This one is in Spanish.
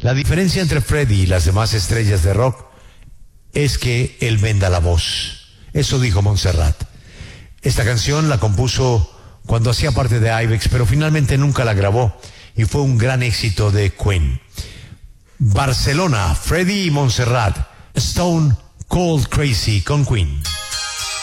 La diferencia entre Freddie y las demás estrellas de rock es que él venda la voz. Eso dijo Montserrat. Esta canción la compuso cuando hacía parte de Ibex, pero finalmente nunca la grabó y fue un gran éxito de Queen. Barcelona, Freddie y Montserrat, Stone Cold Crazy con Queen.